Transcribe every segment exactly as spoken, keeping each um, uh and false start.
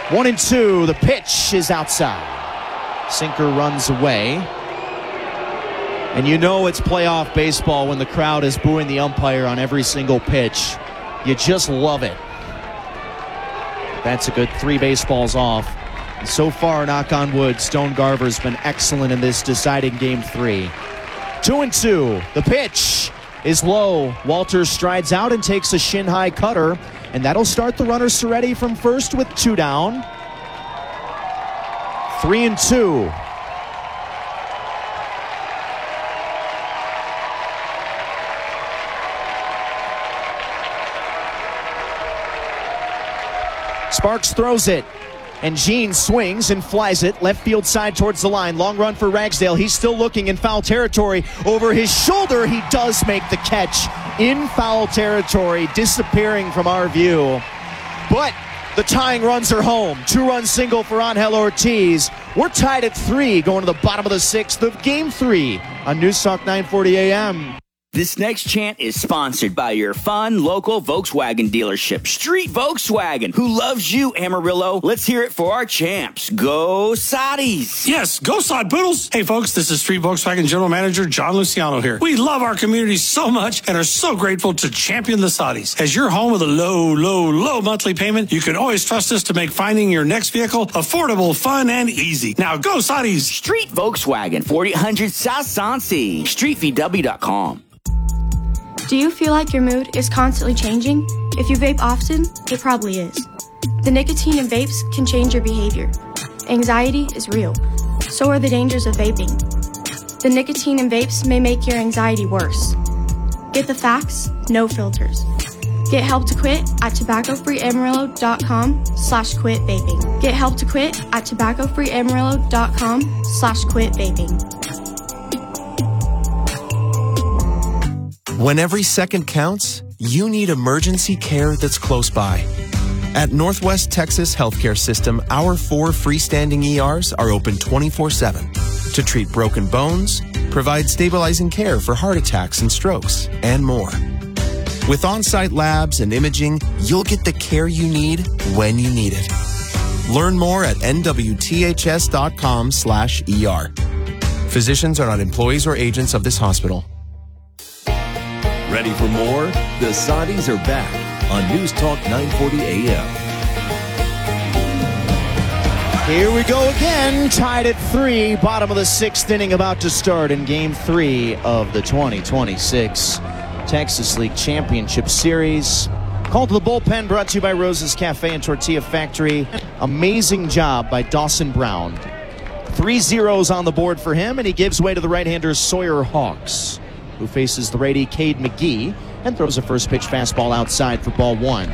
One and two. The pitch is outside. Sinker runs away. And you know it's playoff baseball when the crowd is booing the umpire on every single pitch. You just love it. That's a good three baseballs off. And so far, knock on wood, Stone Garver's been excellent in this deciding game three. Two and two. The pitch is low. Walters strides out and takes a shin-high cutter, and that'll start the runner Serretti from first with two down. Three and two. Sparks throws it, and Jean swings and flies it left field side towards the line. Long run for Ragsdale. He's still looking in foul territory. Over his shoulder, he does make the catch in foul territory, disappearing from our view. But the tying runs are home. Two-run single for Angel Ortiz. We're tied at three, going to the bottom of the sixth of game three on News Talk nine forty A M. This next chant is sponsored by your fun local Volkswagen dealership, Street Volkswagen, who loves you, Amarillo. Let's hear it for our champs. Go Soddies! Yes, go Sod Poodles! Hey folks, this is Street Volkswagen General Manager John Luciano here. We love our community so much and are so grateful to champion the Soddies. As your home with a low, low, low monthly payment, you can always trust us to make finding your next vehicle affordable, fun, and easy. Now go Soddies! Street Volkswagen, forty hundred South Sansi, street v w dot com. Do you feel like your mood is constantly changing? If you vape often, it probably is. The nicotine in vapes can change your behavior. Anxiety is real. So are the dangers of vaping. The nicotine in vapes may make your anxiety worse. Get the facts, no filters. Get help to quit at tobacco free amarillo dot com slash quit vaping. Get help to quit at tobacco free amarillo dot com slash quit vaping. When every second counts, you need emergency care that's close by. At Northwest Texas Healthcare System, our four freestanding E Rs are open twenty-four seven to treat broken bones, provide stabilizing care for heart attacks and strokes, and more. With on-site labs and imaging, you'll get the care you need when you need it. Learn more at N W T H S dot com slash E R. Physicians are not employees or agents of this hospital. Ready for more? The Soddies are back on News Talk nine forty A M. Here we go again, tied at three, bottom of the sixth inning about to start in game three of the twenty twenty-six Texas League Championship Series. Call to the bullpen brought to you by Rose's Cafe and Tortilla Factory. Amazing job by Dawson Brown. Three zeros on the board for him, and he gives way to the right-hander Sawyer Hawks, who faces the righty Cade McGee and throws a first pitch fastball outside for ball one.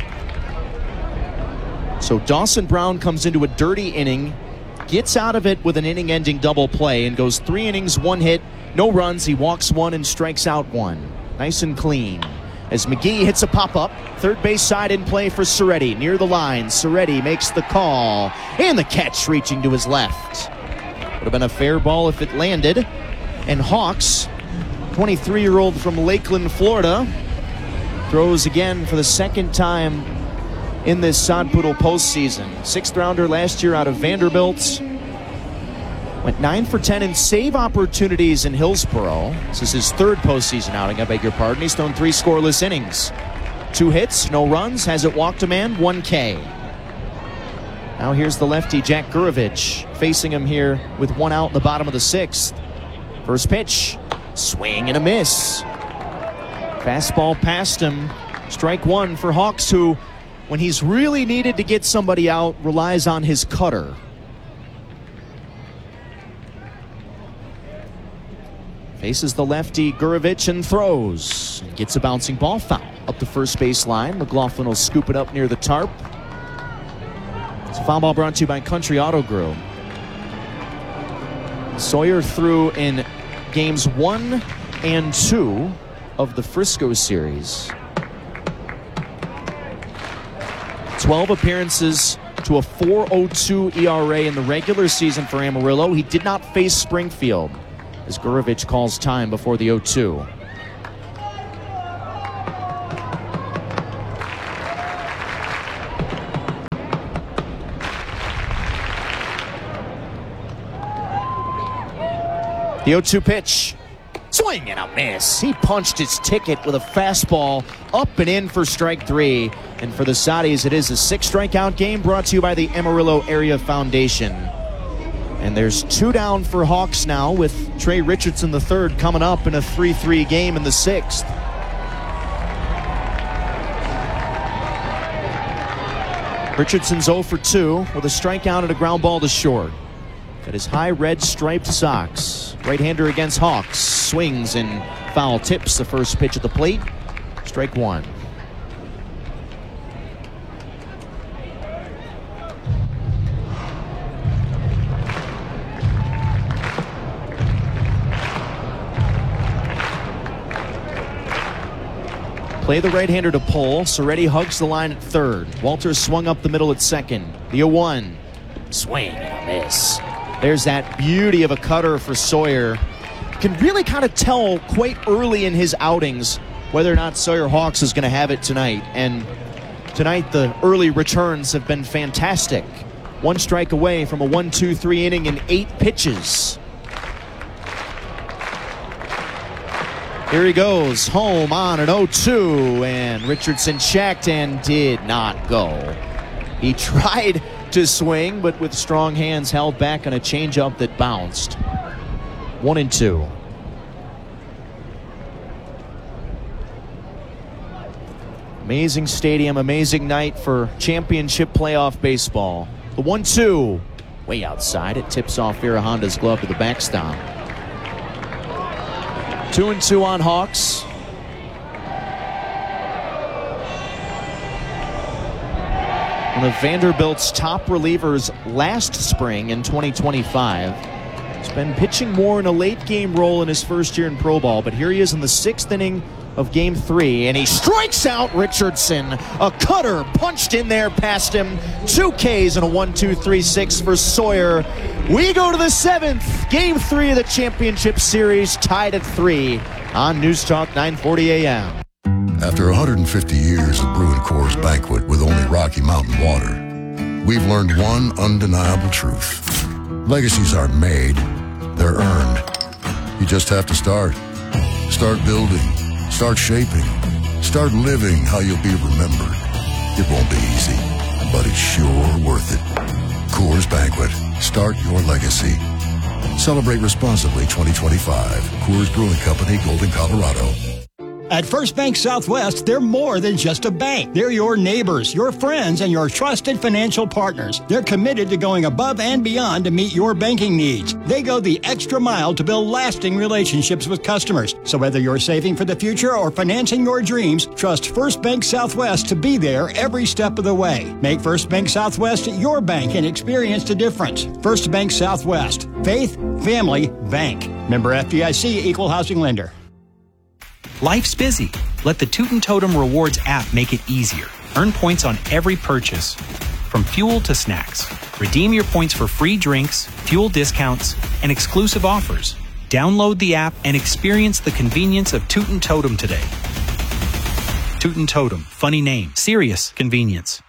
So Dawson Brown comes into a dirty inning, gets out of it with an inning-ending double play, and goes three innings, one hit, no runs. He walks one and strikes out one. Nice and clean. As McGee hits a pop-up, third base side in play for Serretti. Near the line, Serretti makes the call, and the catch reaching to his left. Would have been a fair ball if it landed. And Hawks, twenty-three-year-old from Lakeland, Florida, throws again for the second time in this Sod Poodle postseason. Sixth rounder last year out of Vanderbilt. Went nine for ten in save opportunities in Hillsboro. This is his third postseason outing, I beg your pardon. He's thrown three scoreless innings. Two hits, no runs, hasn't walked a man, one K. Now here's the lefty, Jack Gurovich, facing him here with one out in the bottom of the sixth. First pitch. Swing and a miss. Fastball past him. Strike one for Hawks, who, when he's really needed to get somebody out, relies on his cutter. Faces the lefty Gurovich and throws. And gets a bouncing ball foul up the first base line. McLaughlin will scoop it up near the tarp. It's a foul ball brought to you by Country Auto Group. Sawyer threw in games one and two of the Frisco series. twelve appearances to a four oh two E R A in the regular season for Amarillo. He did not face Springfield as Gurovich calls time before the oh two. The oh two pitch. Swing and a miss. He punched his ticket with a fastball up and in for strike three. And for the Saudis, it is a six strikeout game brought to you by the Amarillo Area Foundation. And there's two down for Hawks now with Trey Richardson the third coming up in a three three game in the sixth. Richardson's oh for two with a strikeout and a ground ball to short. Got his high red striped socks. Right-hander against Hawks. Swings and foul tips the first pitch at the plate. Strike one. Play the right-hander to pull. Soretti hugs the line at third. Walters swung up the middle at second. The oh one. Swing and a miss. There's that beauty of a cutter for Sawyer. You can really kind of tell quite early in his outings whether or not Sawyer Hawks is going to have it tonight. And tonight the early returns have been fantastic. One strike away from a one two three inning in eight pitches. Here he goes, home on an oh two, and Richardson checked and did not go. He tried to swing, but with strong hands held back on a changeup that bounced. One and two. Amazing stadium, amazing night for championship playoff baseball. The one two, way outside. It tips off Vera Honda's glove to the backstop. Two and two on Hawks. One of Vanderbilt's top relievers last spring in twenty twenty-five. He's been pitching more in a late game role in his first year in pro ball, but here he is in the sixth inning of game three, and he strikes out Richardson. A cutter punched in there past him. Two Ks and a one two three six for Sawyer. We go to the seventh, game three of the championship series, tied at three on News Talk nine forty A M. After one hundred fifty years of brewing Coors Banquet with only Rocky Mountain water, we've learned one undeniable truth. Legacies aren't made, they're earned. You just have to start. Start building. Start shaping. Start living how you'll be remembered. It won't be easy, but it's sure worth it. Coors Banquet. Start your legacy. Celebrate responsibly twenty twenty-five. Coors Brewing Company, Golden, Colorado. At First Bank Southwest, they're more than just a bank. They're your neighbors, your friends, and your trusted financial partners. They're committed to going above and beyond to meet your banking needs. They go the extra mile to build lasting relationships with customers. So whether you're saving for the future or financing your dreams, trust First Bank Southwest to be there every step of the way. Make First Bank Southwest your bank and experience the difference. First Bank Southwest. Faith, family, bank. Member F D I C, Equal Housing Lender. Life's busy. Let the Tootin' Totem Rewards app make it easier. Earn points on every purchase, from fuel to snacks. Redeem your points for free drinks, fuel discounts, and exclusive offers. Download the app and experience the convenience of Tootin' Totem today. Tootin' Totem, funny name, serious convenience.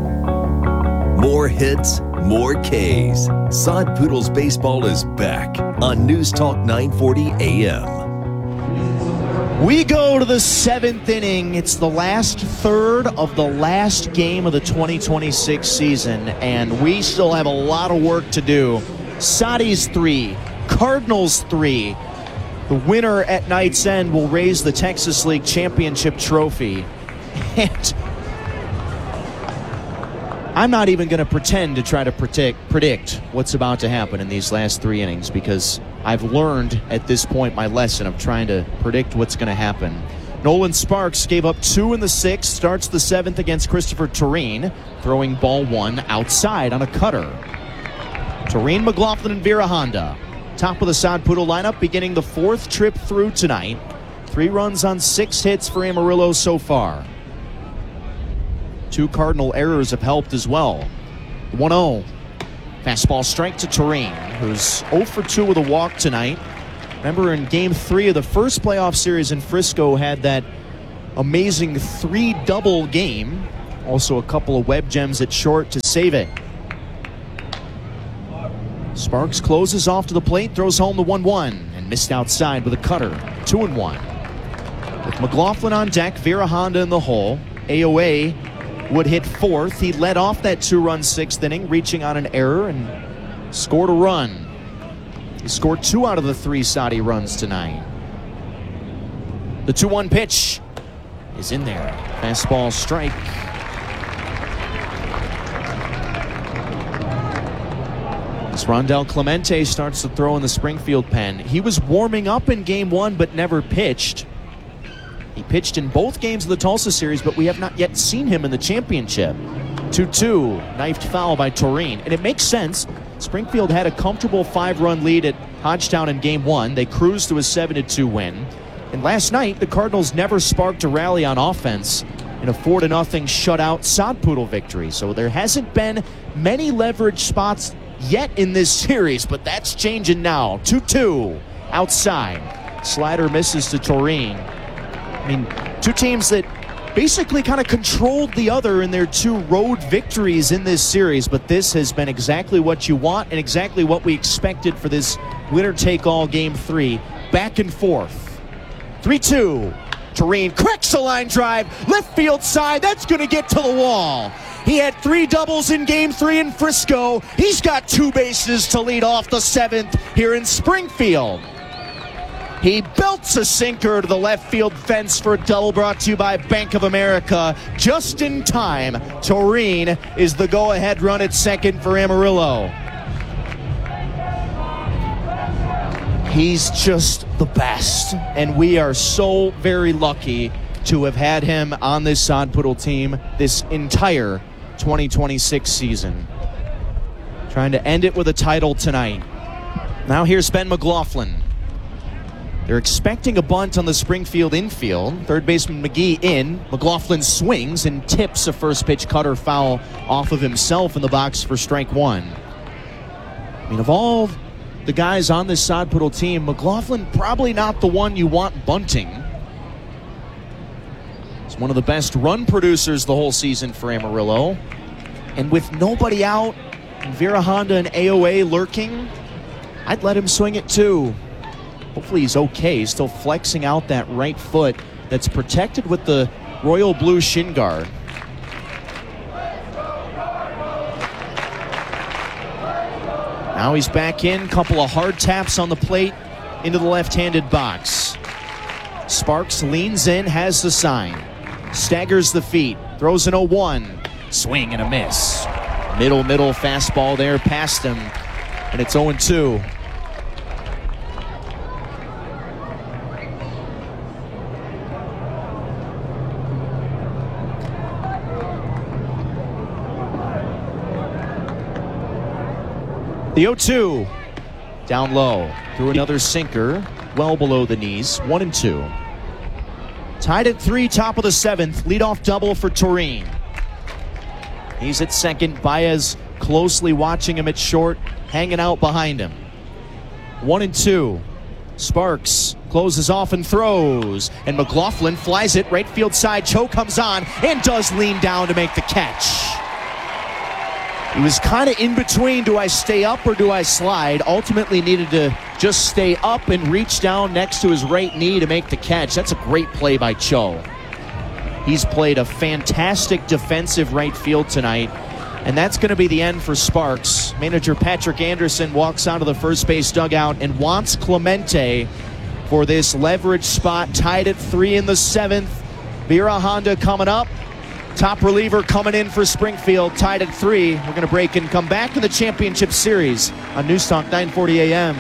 More hits, more Ks. Sod Poodles Baseball is back on News Talk nine forty A M. We go to the seventh inning. It's the last third of the last game of the twenty twenty-six season, and we still have a lot of work to do. Saudis three, Cardinals three. The winner at night's end will raise the Texas League Championship trophy. And I'm not even going to pretend to try to predict, predict what's about to happen in these last three innings, because I've learned at this point my lesson of trying to predict what's going to happen. Nolan Sparks gave up two in the sixth, starts the seventh against Christopher Tureen, throwing ball one outside on a cutter. Tureen, McLaughlin, and Vera Honda, top of the Sod Poodle lineup, beginning the fourth trip through tonight. Three runs on six hits for Amarillo so far. Two Cardinal errors have helped as well. one oh. Fastball strike to Tureen, who's oh for two with a walk tonight. Remember, in game three of the first playoff series in Frisco, had that amazing three-double game. Also a couple of web gems at short to save it. Sparks closes off to the plate, throws home the one one, and one. Missed outside with a cutter. Two and one. With McLaughlin on deck, Vera Honda in the hole. A O A would hit fourth. He led off that two-run sixth inning, reaching on an error and scored a run. He scored two out of the three Saudi runs tonight. The two one pitch is in there. Fastball strike. As Rondell Clemente starts to throw in the Springfield pen. He was warming up in game one but never pitched. He pitched in both games of the Tulsa series, but we have not yet seen him in the championship. two two, knifed foul by Toreen. And it makes sense. Springfield had a comfortable five-run lead at Hodgetown in game one. They cruised to a seven to two win. And last night, the Cardinals never sparked a rally on offense in a four to nothing shutout Sod Poodle victory. So there hasn't been many leverage spots yet in this series, but that's changing now. two two, outside. Slider misses to Toreen. I mean, two teams that basically kind of controlled the other in their two road victories in this series, but this has been exactly what you want and exactly what we expected for this winner-take-all game three. Back and forth. three two. Toreen cracks a line drive, left field side. That's going to get to the wall. He had three doubles in game three in Frisco. He's got two bases to lead off the seventh here in Springfield. He belts a sinker to the left field fence for a double, brought to you by Bank of America. Just in time, Toreen is the go-ahead run at second for Amarillo. He's just the best, and we are so very lucky to have had him on this Sod Poodle team this entire twenty twenty-six season. Trying to end it with a title tonight. Now here's Ben McLaughlin. They're expecting a bunt on the Springfield infield. Third baseman McGee in. McLaughlin swings and tips a first pitch cutter foul off of himself in the box for strike one. I mean, of all the guys on this Sod Poodle team, McLaughlin probably not the one you want bunting. He's one of the best run producers the whole season for Amarillo. And with nobody out, and Vera Honda and A O A lurking, I'd let him swing it too. Hopefully he's okay. He's still flexing out that right foot that's protected with the royal blue shin guard. Now he's back in. Couple of hard taps on the plate into the left-handed box. Sparks leans in, has the sign. Staggers the feet. Throws an oh one. Swing and a miss. Middle, middle fastball there past him. And it's oh two. The oh two, down low, through another sinker, well below the knees, one and two. Tied at three, top of the seventh, leadoff double for Toreen. He's at second, Baez closely watching him at short, hanging out behind him. One and two. Sparks closes off and throws, and McLaughlin flies it right field side. Cho comes on and does lean down to make the catch. He was kind of in between, do I stay up or do I slide? Ultimately needed to just stay up and reach down next to his right knee to make the catch. That's a great play by Cho. He's played a fantastic defensive right field tonight, and that's going to be the end for Sparks. Manager Patrick Anderson walks out of the first base dugout and wants Clemente for this leverage spot, tied at three in the seventh. Vera Honda coming up. Top reliever coming in for Springfield, tied at three. We're going to break and come back to the championship series on News Talk nine forty A M.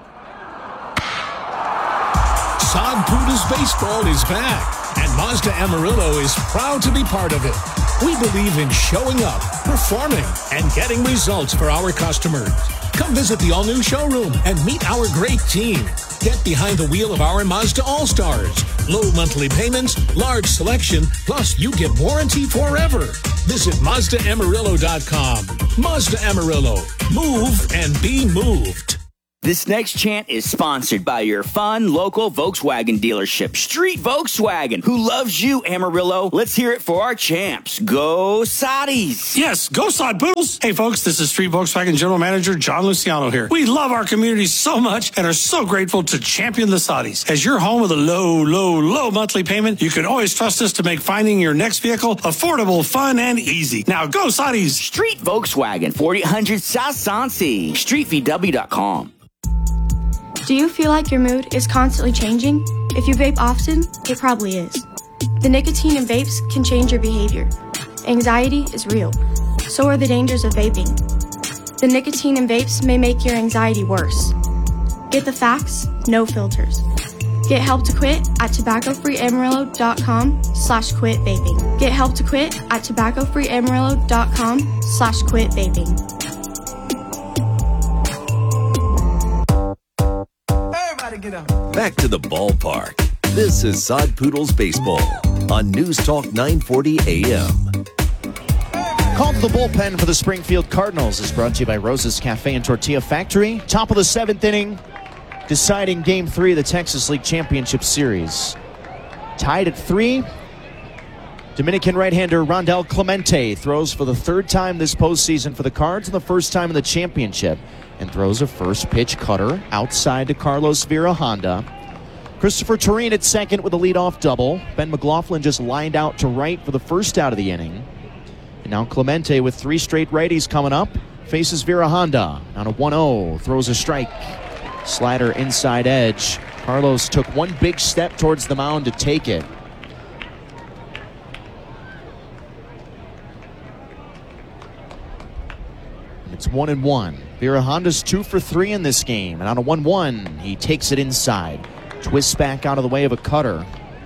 Sod Poodles baseball is back, and Mazda Amarillo is proud to be part of it. We believe in showing up, performing, and getting results for our customers. Come visit the all-new showroom and meet our great team. Get behind the wheel of our Mazda All-Stars. Low monthly payments, large selection, plus you get warranty forever. Visit Mazda Amarillo dot com. Mazda Amarillo. Move and be moved. This next chant is sponsored by your fun local Volkswagen dealership, Street Volkswagen, who loves you, Amarillo. Let's hear it for our champs. Go Sotties! Yes, go Sod Poodles! Hey folks, this is Street Volkswagen General Manager John Luciano here. We love our community so much and are so grateful to champion the Sotties. As your home with a low, low, low monthly payment, you can always trust us to make finding your next vehicle affordable, fun, and easy. Now go Sotties! Street Volkswagen, forty hundred South Sansi, street v w dot com. Do you feel like your mood is constantly changing? If you vape often, it probably is. The nicotine in vapes can change your behavior. Anxiety is real. So are the dangers of vaping. The nicotine in vapes may make your anxiety worse. Get the facts, no filters. Get help to quit at tobacco free amarillo dot com slash quit vaping. Get help to quit at tobacco free amarillo dot com slash quit vaping. Back to the ballpark. This is Sod Poodles Baseball on News Talk nine forty A M. Call to the bullpen for the Springfield Cardinals is brought to you by Rosa's Cafe and Tortilla Factory. Top of the seventh inning, deciding Game three of the Texas League Championship Series. Tied at three, Dominican right-hander Rondell Clemente throws for the third time this postseason for the Cards and the first time in the championship, and throws a first pitch cutter outside to Carlos Vera Honda. Christopher Tureen at second with a leadoff double. Ben McLaughlin just lined out to right for the first out of the inning. And now Clemente with three straight righties coming up faces Vera Honda on a one oh, throws a strike. Slider inside edge. Carlos took one big step towards the mound to take it. And it's one and one. Vera Honda's two for three in this game. And on a one one, he takes it inside. Twists back out of the way of a cutter.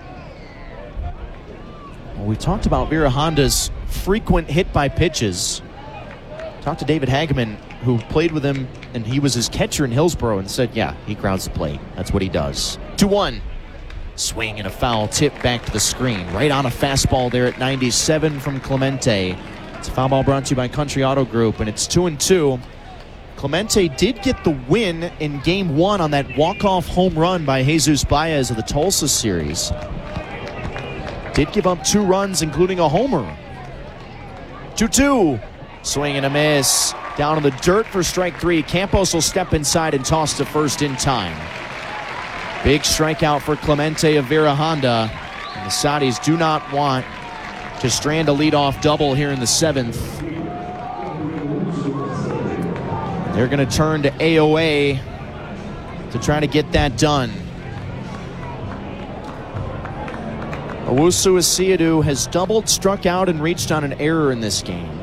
Well, we talked about Vera Honda's frequent hit by pitches. Talked to David Hageman, who played with him, and he was his catcher in Hillsborough, and said, yeah, he crowds the plate. That's what he does. two one. Swing and a foul tip back to the screen. Right on a fastball there at ninety-seven from Clemente. It's a foul ball brought to you by Country Auto Group, and it's two and two. Clemente did get the win in game one on that walk-off home run by Jesus Baez of the Tulsa series. Did give up two runs, including a homer. two two. Swing and a miss. Down in the dirt for strike three. Campos will step inside and toss to first in time. Big strikeout for Clemente of Vera Honda. And the Saudis do not want to strand a leadoff double here in the seventh. They're going to turn to A O A to try to get that done. Owusu Asiadu has doubled, struck out, and reached on an error in this game.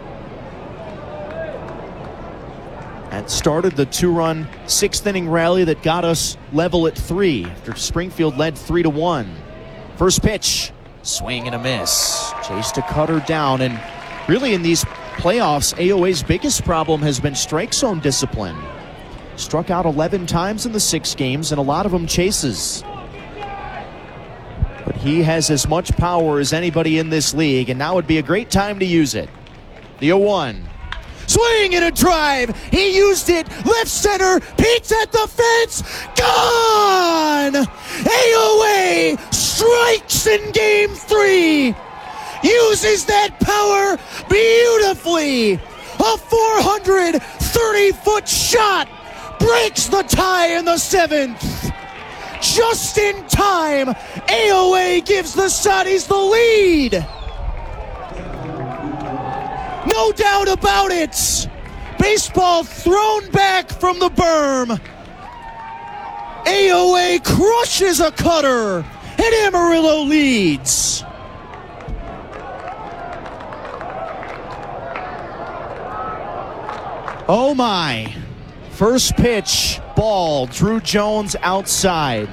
That started the two-run sixth-inning rally that got us level at three after Springfield led three to one. First pitch, swing and a miss. Chase to cutter down, and really in these playoffs, A O A's biggest problem has been strike zone discipline. Struck out eleven times in the six games, and a lot of them chases. But he has as much power as anybody in this league, and now would be a great time to use it. The oh one. Swing and a drive. He used it. Left center. Peeks at the fence. Gone! A O A strikes in game three. Uses that power beautifully. A four hundred thirty foot shot breaks the tie in the seventh. Just in time, A O A gives the Saudis the lead. No doubt about it. Baseball thrown back from the berm. A O A crushes a cutter, and Amarillo leads. Oh my. First pitch, ball, Drew Jones outside.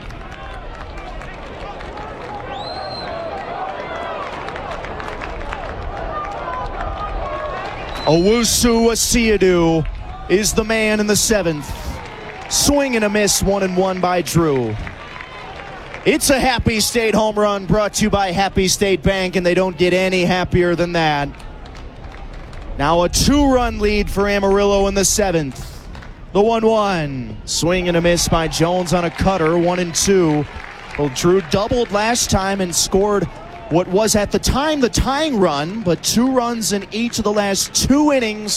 Owusu Asiadu is the man in the seventh. Swing and a miss, one and one by Drew. It's a Happy State home run brought to you by Happy State Bank, and they don't get any happier than that. Now a two-run lead for Amarillo in the seventh. The one one. Swing and a miss by Jones on a cutter. One and two. Well, Drew doubled last time and scored what was at the time the tying run, but two runs in each of the last two innings